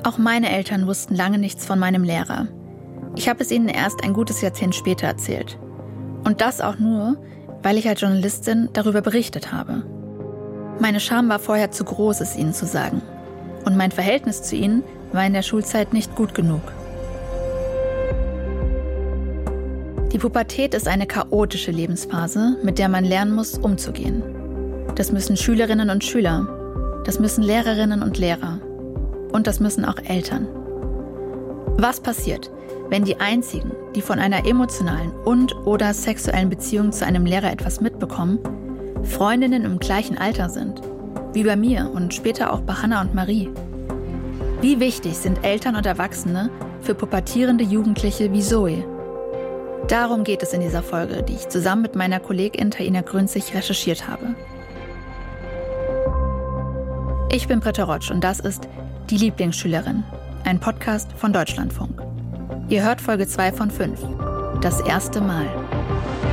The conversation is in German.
Auch meine Eltern wussten lange nichts von meinem Lehrer. Ich habe es ihnen erst ein gutes Jahrzehnt später erzählt. Und das auch nur, weil ich als Journalistin darüber berichtet habe. Meine Scham war vorher zu groß, es ihnen zu sagen. Und mein Verhältnis zu ihnen war in der Schulzeit nicht gut genug. Die Pubertät ist eine chaotische Lebensphase, mit der man lernen muss, umzugehen. Das müssen Schülerinnen und Schüler, das müssen Lehrerinnen und Lehrer und das müssen auch Eltern. Was passiert, wenn die einzigen, die von einer emotionalen und/oder sexuellen Beziehung zu einem Lehrer etwas mitbekommen, Freundinnen im gleichen Alter sind, wie bei mir und später auch bei Hannah und Marie? Wie wichtig sind Eltern und Erwachsene für pubertierende Jugendliche wie Zoe? Darum geht es in dieser Folge, die ich zusammen mit meiner Kollegin Taina Grünzig recherchiert habe. Ich bin Britta Rotsch und das ist Die Lieblingsschülerin, ein Podcast von Deutschlandfunk. Ihr hört Folge 2 von 5, das erste Mal.